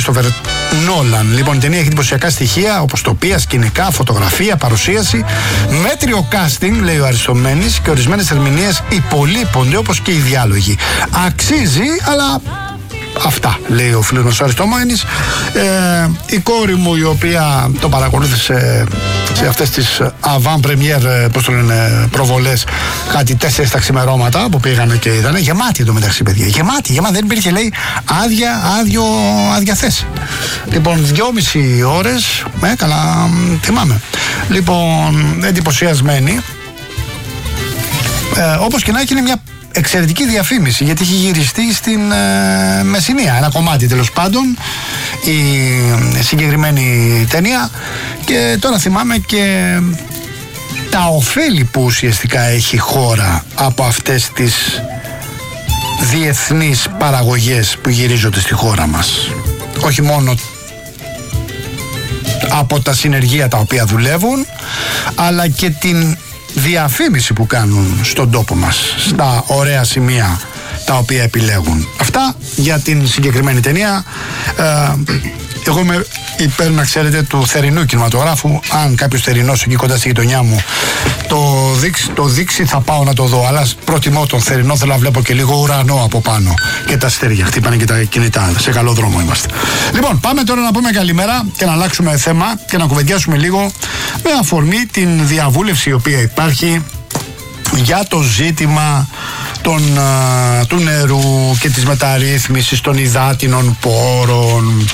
Κρίστοφερ Νόλαν. Λοιπόν, η ταινία έχει εντυπωσιακά στοιχεία όπως τοπία, σκηνικά, φωτογραφία, παρουσίαση. Μέτριο casting, λέει ο Αριστομένης, και ορισμένες ερμηνείες υπολείπονται όπως και οι διάλογοι. Αξίζει, αλλά. Αυτά λέει ο φίλος μας ο Αριστομένης. Η κόρη μου, η οποία το παρακολούθησε σε αυτές τις avant-première, πώς το λένε, προβολές, κάτι 4 τα ξημερώματα που πήγανε και είδανε, γεμάτη εντωμεταξύ, παιδιά, γεμάτη, δεν υπήρχε, λέει, άδεια θέση. Λοιπόν, 2,5 ώρες, καλά θυμάμαι. Λοιπόν, εντυπωσιασμένη. Όπως και να έχει, είναι μια εξαιρετική διαφήμιση, γιατί έχει γυριστεί στην Μεσσηνία, ένα κομμάτι τέλος πάντων, η συγκεκριμένη ταινία, και τώρα θυμάμαι και τα ωφέλη που ουσιαστικά έχει χώρα από αυτές τις διεθνείς παραγωγές που γυρίζονται στη χώρα μας. Όχι μόνο από τα συνεργεία τα οποία δουλεύουν, αλλά και την διαφήμιση που κάνουν στον τόπο μας, στα ωραία σημεία τα οποία επιλέγουν. Αυτά για την συγκεκριμένη ταινία. Εγώ είμαι υπέρ, να ξέρετε, του θερινού κινηματογράφου. Αν κάποιος θερινός εκεί κοντά στη γειτονιά μου το δείξει, θα πάω να το δω. Αλλά προτιμώ τον θερινό, θέλω να βλέπω και λίγο ουρανό από πάνω. Και τα αστέρια χτύπανε και τα κινητά. Σε καλό δρόμο είμαστε. Λοιπόν, πάμε τώρα να πούμε καλημέρα και να αλλάξουμε θέμα και να κουβεντιάσουμε λίγο με αφορμή την διαβούλευση η οποία υπάρχει για το ζήτημα του νερού και της μεταρρύθμισης των υδάτινων πόρων.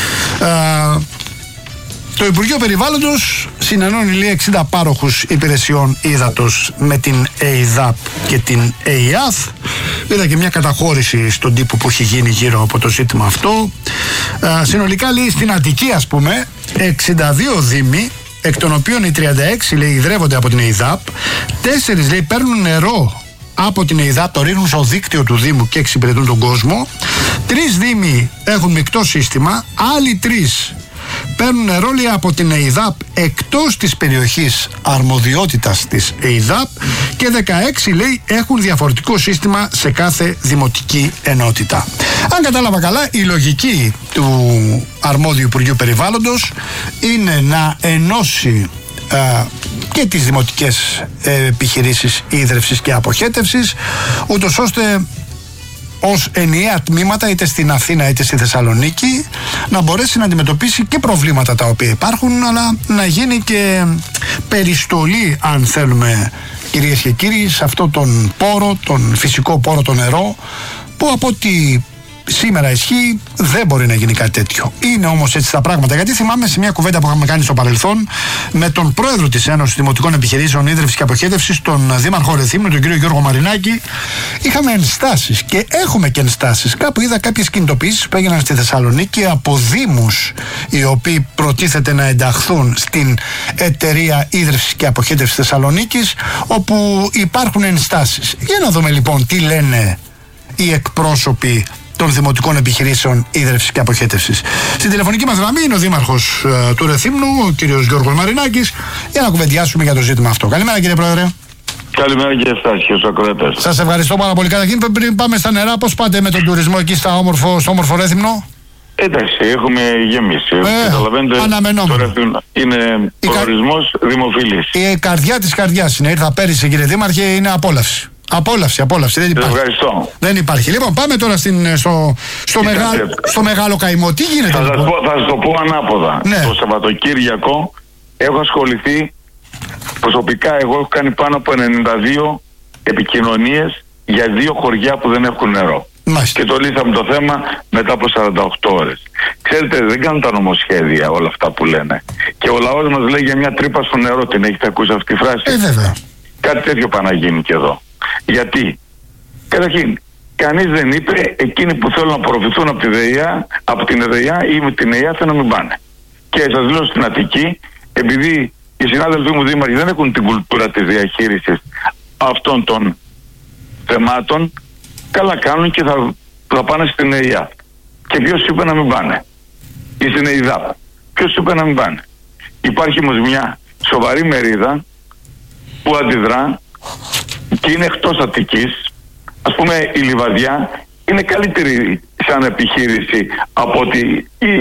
Το Υπουργείο Περιβάλλοντος συνενώνει, λέει, 60 πάροχους υπηρεσιών ύδατος με την ΕΙΔΑΠ και την ΕΙΑΘ. Είδα και μια καταχώρηση στον τύπο που έχει γίνει γύρω από το ζήτημα αυτό. Συνολικά, λέει, στην Αττική, ας πούμε, 62 δήμοι, εκ των οποίων οι 36, λέει, ιδρεύονται από την ΕΙΔΑΠ, 4, λέει, παίρνουν νερό από την ΕΙΔΑΠ, το ρίχνουν στο δίκτυο του Δήμου και εξυπηρετούν τον κόσμο. 3 δήμοι έχουν μεικτό σύστημα, άλλοι 3 παίρνουν νερό, λέει, από την ΕΙΔΑΠ εκτός της περιοχής αρμοδιότητας της ΕΙΔΑΠ, και 16, λέει, έχουν διαφορετικό σύστημα σε κάθε δημοτική ενότητα. Αν κατάλαβα καλά, η λογική του αρμόδιου Υπουργείου Περιβάλλοντος είναι να ενώσει και τις δημοτικές επιχειρήσεις ίδρευσης και αποχέτευσης, ούτως ώστε ως ενιαία τμήματα, είτε στην Αθήνα είτε στη Θεσσαλονίκη, να μπορέσει να αντιμετωπίσει και προβλήματα τα οποία υπάρχουν, αλλά να γίνει και περιστολή, αν θέλουμε, κυρίες και κύριοι, σε αυτό τον πόρο, τον φυσικό πόρο, το νερό, που από ό,τι σήμερα ισχύει δεν μπορεί να γίνει κάτι τέτοιο. Είναι όμως έτσι τα πράγματα, γιατί θυμάμαι σε μια κουβέντα που είχαμε κάνει στο παρελθόν με τον πρόεδρο της Ένωσης Δημοτικών Επιχειρήσεων Ίδρυυσης και Αποχέτευσης, τον Δήμαρχο Ρεθύμνου, τον κύριο Γιώργο Μαρινάκη. Είχαμε ενστάσεις και έχουμε και ενστάσεις. Κάπου είδα κάποιες κινητοποιήσεις που έγιναν στη Θεσσαλονίκη από δήμους οι οποίοι προτίθεται να ενταχθούν στην εταιρεία Ίδρυυσης και Αποχέτευσης Θεσσαλονίκης, όπου υπάρχουν ενστάσεις. Για να δούμε λοιπόν τι λένε οι εκπρόσωποι των δημοτικών επιχειρήσεων ίδρυυσης και αποχέτευσης. Στην τηλεφωνική μας γραμμή είναι ο Δήμαρχος του Ρεθύμνου, ο κύριος Γιώργος Μαρινάκης, για να κουβεντιάσουμε για το ζήτημα αυτό. Καλημέρα, κύριε Πρόεδρε. Καλημέρα, κύριε Στάση και στους ακροατές. Σας ευχαριστώ πάρα πολύ. Καταρχήν, πριν πάμε στα νερά, πώς πάτε με τον τουρισμό εκεί στο όμορφο Ρέθυμνο? Εντάξει, έχουμε γεμίσει. Καταλαβαίνετε, αναμενόμενο. Είναι προορισμός δημοφιλής. Η καρδιά της καρδιάς είναι. Ήρθα πέρυσι, κύριε Δήμαρχε, είναι απόλαυση. Απόλαυση. Δεν υπάρχει. Ευχαριστώ. Δεν υπάρχει. Λοιπόν, πάμε τώρα στο μεγάλο καημό. Τι γίνεται? Θα σας το πω ανάποδα. Ναι. Το Σαββατοκύριακο έχω ασχοληθεί προσωπικά. Εγώ έχω κάνει πάνω από 92 επικοινωνίες για 2 χωριά που δεν έχουν νερό. Μάλιστα. Και το λύσαμε το θέμα μετά από 48 ώρες. Ξέρετε, δεν κάνουν τα νομοσχέδια όλα αυτά που λένε. Και ο λαός μας λέει για μια τρύπα στο νερό. Την έχετε ακούσει αυτή τη φράση? Βέβαια. Κάτι τέτοιο πάει να γίνει και εδώ. Γιατί? Καταρχήν, κανείς δεν είπε εκείνοι που θέλουν να απορροφηθούν από την ΕΔΕΙΑ ή με την ΕΙΑ να μην πάνε. Και σας λέω, στην Αττική, επειδή οι συνάδελφοί μου δήμαρχοι δεν έχουν την κουλτούρα της διαχείρισης αυτών των θεμάτων, καλά κάνουν και θα πάνε στην ΕΙΑ. Και ποιος είπε να μην πάνε? Ή στην ΕΙΔΑΠ. Ποιος είπε να μην πάνε? Υπάρχει όμως μια σοβαρή μερίδα που αντιδρά και είναι εκτός Αττικής. Ας πούμε, η Λιβαδιά είναι καλύτερη σαν επιχείρηση από ότι